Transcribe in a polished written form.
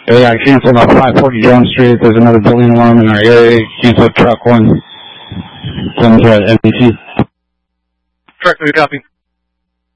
They got canceled off 540 Jones Street. There's another building alarm in our area. Canceled truck 1. Send to NBC. Truck 3, copy.